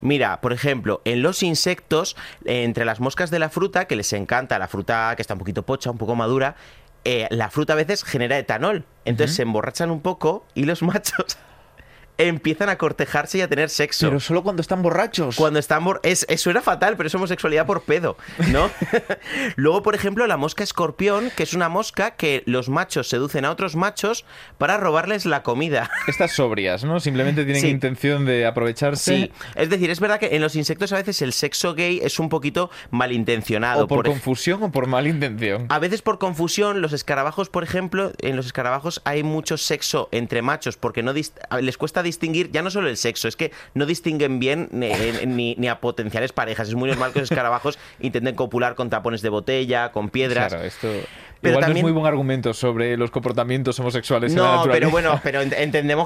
Mira, por ejemplo, en los insectos, entre las moscas de la fruta, que les encanta la fruta que está un poquito pocha, un poco madura, la fruta a veces genera etanol. Entonces Ujú. se emborrachan un poco y los machos empiezan a cortejarse y a tener sexo. Pero solo cuando están borrachos. Cuando están... Eso era fatal, pero es homosexualidad por pedo, ¿no? Luego, por ejemplo, la mosca escorpión, que es una mosca que los machos seducen a otros machos para robarles la comida. Estas sobrias, ¿no? Simplemente tienen Sí. intención de aprovecharse. Sí, es decir, es verdad que en los insectos a veces el sexo gay es un poquito malintencionado. O por ej- confusión o por mala intención. A veces por confusión, los escarabajos, por ejemplo, en los escarabajos hay mucho sexo entre machos porque les cuesta distinguir ya no solo el sexo, es que no distinguen bien ni a potenciales parejas. Es muy normal que los escarabajos intenten copular con tapones de botella, con piedras. Claro, esto... Pero Igual no es también... muy buen argumento sobre los comportamientos homosexuales en la No, naturaleza. pero bueno, entendemos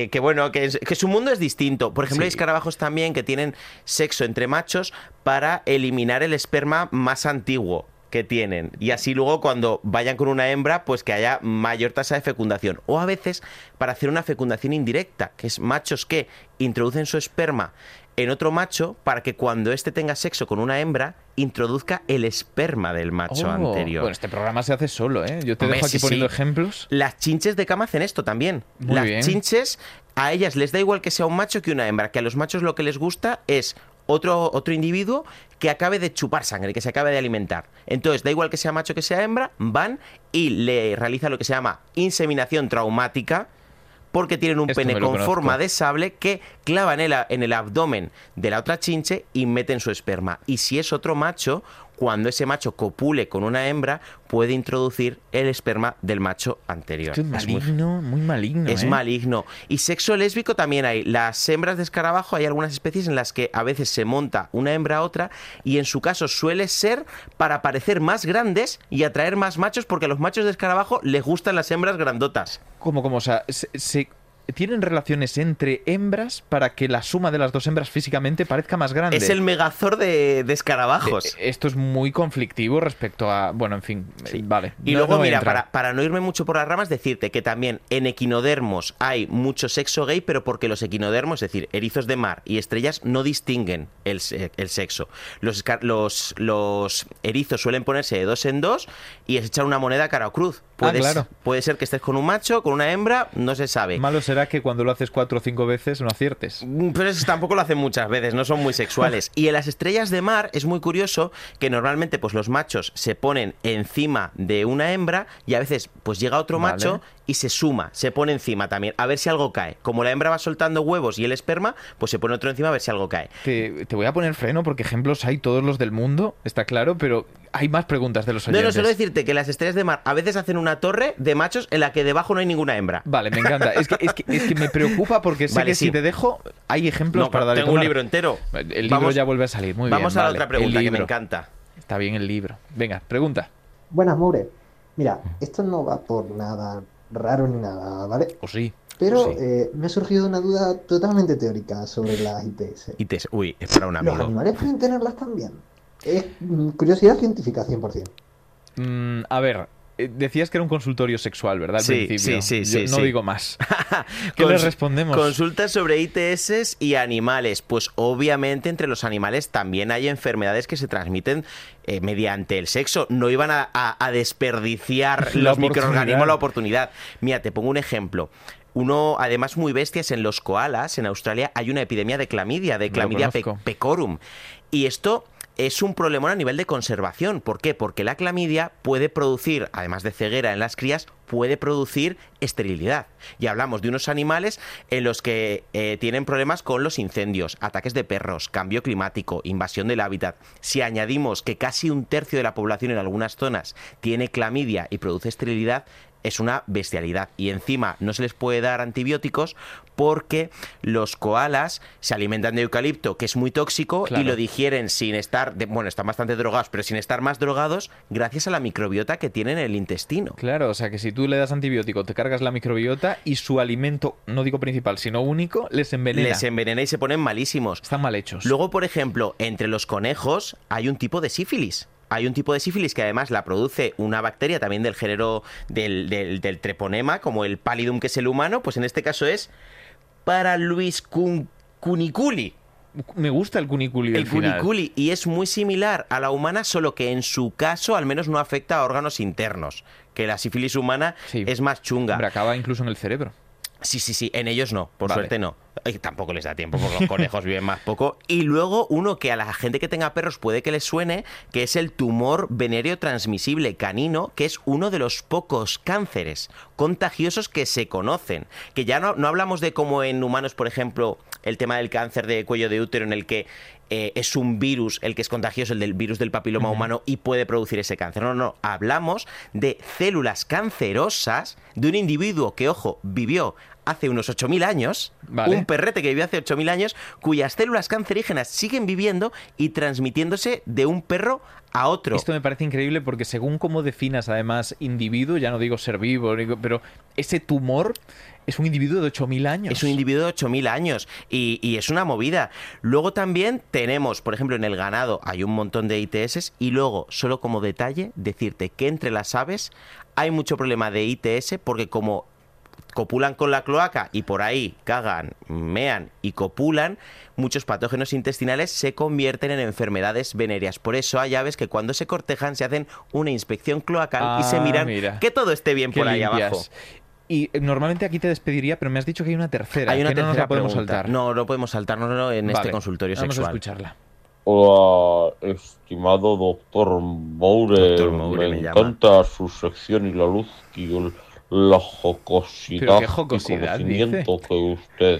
que su mundo es distinto. Por ejemplo, hay Sí. escarabajos también que tienen sexo entre machos para eliminar el esperma más antiguo que tienen. Y así luego cuando vayan con una hembra, pues que haya mayor tasa de fecundación. O a veces para hacer una fecundación indirecta, que es machos que introducen su esperma en otro macho para que cuando éste tenga sexo con una hembra, introduzca el esperma del macho anterior. Bueno, este programa se hace solo, ¿eh? Yo te Hombre, dejo aquí sí, poniendo sí. ejemplos. Las chinches de cama hacen esto también. Muy Las bien. chinches, a ellas les da igual que sea un macho que una hembra, que a los machos lo que les gusta es otro individuo que acabe de chupar sangre, que se acabe de alimentar. Entonces, da igual que sea macho que sea hembra, van y le realizan lo que se llama inseminación traumática, porque tienen un Esto pene me lo con conozco. forma de sable que clavan en el abdomen de la otra chinche y meten su esperma. Y si es otro macho, cuando ese macho copule con una hembra, puede introducir el esperma del macho anterior. Esto es maligno, muy maligno, Es ¿eh? maligno. Y sexo lésbico también hay. Las hembras de escarabajo, hay algunas especies en las que a veces se monta una hembra a otra y en su caso suele ser para parecer más grandes y atraer más machos porque a los machos de escarabajo les gustan las hembras grandotas. O sea, se tienen relaciones entre hembras para que la suma de las dos hembras físicamente parezca más grande. Es el megazord de escarabajos. Esto es muy conflictivo respecto a... Bueno, en fin, vale. Y No- luego, no voy a mira, entrar. para no irme mucho por las ramas, decirte que también en equinodermos hay mucho sexo gay, pero porque los equinodermos, es decir, erizos de mar y estrellas, no distinguen el sexo. Los erizos suelen ponerse de dos en dos y es echar una moneda cara o cruz. Claro. Puede ser que estés con un macho, con una hembra, no se sabe. Malo será que cuando lo haces 4 o 5 veces no aciertes. Pero eso tampoco lo hacen muchas veces, no son muy sexuales. Y en las estrellas de mar es muy curioso que normalmente pues los machos se ponen encima de una hembra y a veces pues llega otro Vale. macho y se suma, se pone encima también, a ver si algo cae. Como la hembra va soltando huevos y el esperma, pues se pone otro encima a ver si algo cae. Te voy a poner freno porque ejemplos hay todos los del mundo, está claro, pero hay más preguntas de los No, oyentes. solo decirte que las estrellas de mar a veces hacen una torre de machos en la que debajo no hay ninguna hembra. Vale, me encanta. Es que me preocupa porque sé Vale, que sí. si te dejo, hay ejemplos No, para dar y tengo un tomar. libro entero. El libro ya vuelve a salir, muy bien. Vamos a la vale. otra pregunta El que me libro. encanta. Está bien el libro. Venga, pregunta. Buenas, Moure. Mira, esto no va por nada raro ni nada, ¿vale? O sí. Pero Sí. me ha surgido una duda totalmente teórica sobre las ITS. Uy, es para un ¿Los amigo. animales pueden tenerlas también? Es curiosidad científica 100%. A ver, decías que era un consultorio sexual, ¿verdad? Al Sí, principio. sí, Yo no sí. digo más. ¿Qué le respondemos? Consultas sobre ITS y animales. Pues obviamente entre los animales también hay enfermedades que se transmiten mediante el sexo. No iban a desperdiciar La los microorganismos oportunidad. la oportunidad. Mira, te pongo un ejemplo. Uno, además, muy bestias, en los koalas, en Australia, hay una epidemia de clamidia conozco. pecorum. Y esto es un problemón a nivel de conservación. ¿Por qué? Porque la clamidia puede producir, además de ceguera en las crías, puede producir esterilidad. Y hablamos de unos animales en los que tienen problemas con los incendios, ataques de perros, cambio climático, invasión del hábitat. Si añadimos que casi un tercio de la población en algunas zonas tiene clamidia y produce esterilidad, es una bestialidad. Y encima no se les puede dar antibióticos porque los koalas se alimentan de eucalipto, que es muy tóxico, Claro. y lo digieren sin estar, bueno, están bastante drogados, pero sin estar más drogados, gracias a la microbiota que tienen en el intestino. Claro, o sea que si tú le das antibiótico, te cargas la microbiota y su alimento, no digo principal, sino único, les envenena. Les envenena y se ponen malísimos. Están mal hechos. Luego, por ejemplo, entre los conejos hay un tipo de sífilis. Hay un tipo de sífilis que además la produce una bacteria también del género del treponema, como el pallidum, que es el humano, pues en este caso es Paraluiscuniculi. Me gusta el cuniculi El cuniculi, y es muy similar a la humana, solo que en su caso al menos no afecta a órganos internos, que la sífilis humana Sí. es más chunga. Hombre, acaba incluso en el cerebro. Sí, en ellos no, por Vale. suerte no. Y tampoco les da tiempo porque los conejos viven más poco. Y luego uno que a la gente que tenga perros puede que les suene, que es el tumor venéreo transmisible canino, que es uno de los pocos cánceres contagiosos que se conocen. Que ya no hablamos de como en humanos, por ejemplo, el tema del cáncer de cuello de útero, en el que es un virus el que es contagioso, el del virus del papiloma humano, y puede producir ese cáncer. No, hablamos de células cancerosas de un individuo que, ojo, vivió hace unos 8.000 años, Vale. un perrete que vivió hace 8.000 años, cuyas células cancerígenas siguen viviendo y transmitiéndose de un perro a otro. Esto me parece increíble porque según cómo definas además individuo, ya no digo ser vivo, pero ese tumor es un individuo de 8.000 años. Es un individuo de 8.000 años y es una movida. Luego también tenemos, por ejemplo, en el ganado hay un montón de ITS, y luego, solo como detalle, decirte que entre las aves hay mucho problema de ITS porque como copulan con la cloaca y por ahí cagan, mean y copulan, muchos patógenos intestinales se convierten en enfermedades venéreas. Por eso hay aves que cuando se cortejan se hacen una inspección cloacal y se miran mira. que todo esté bien Qué por ahí limpias. abajo. Y normalmente aquí te despediría, pero me has dicho que hay una tercera. Hay una que no nos tercera la podemos pregunta. saltar. No podemos saltarnos en este Vale, consultorio vamos sexual. a escucharla. Hola, estimado doctor Moure. Doctor Moure me llama. encanta su sección y la luz y la jocosidad, Pero qué jocosidad, y conocimiento que usted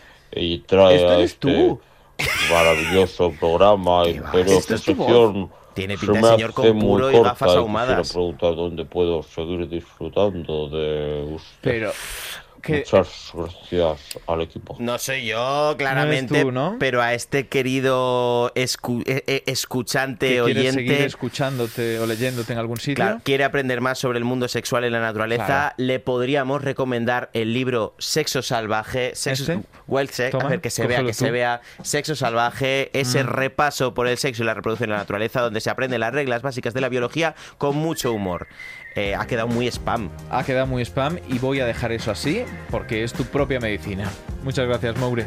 trae Esto a eres este tú. maravilloso programa. ¿Qué va? Pero Esto esta es tu voz. sección Tiene se pinta de me señor hace con muy puro y corta gafas ahumadas. Quisiera preguntar dónde puedo seguir disfrutando de usted. Pero que Muchas gracias al equipo. No soy yo, claramente, No eres tú, ¿no? pero a este querido escuchante, ¿que quieres seguir oyente, escuchándote o leyéndote en algún sitio. claro, quiere aprender más sobre el mundo sexual y la naturaleza, Claro. le podríamos recomendar el libro Sexo Salvaje, Wild Sex, Toma, a ver, que se vea, cógelo tú. Sexo Salvaje, ese repaso por el sexo y la reproducción y la naturaleza, donde se aprenden las reglas básicas de la biología con mucho humor. Ha quedado muy spam. Ha quedado muy spam y voy a dejar eso así porque es tu propia medicina. Muchas gracias, Moure.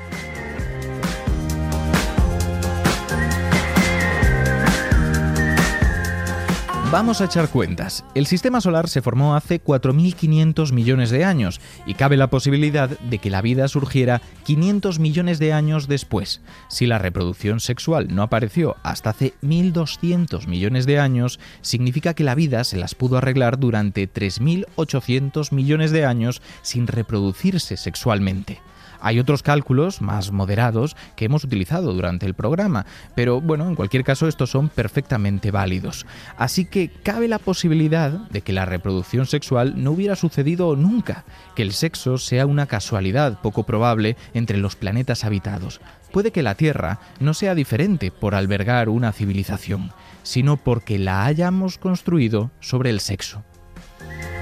Vamos a echar cuentas. El sistema solar se formó hace 4.500 millones de años y cabe la posibilidad de que la vida surgiera 500 millones de años después. Si la reproducción sexual no apareció hasta hace 1.200 millones de años, significa que la vida se las pudo arreglar durante 3.800 millones de años sin reproducirse sexualmente. Hay otros cálculos más moderados que hemos utilizado durante el programa, pero bueno, en cualquier caso estos son perfectamente válidos. Así que cabe la posibilidad de que la reproducción sexual no hubiera sucedido nunca, que el sexo sea una casualidad poco probable entre los planetas habitados. Puede que la Tierra no sea diferente por albergar una civilización, sino porque la hayamos construido sobre el sexo.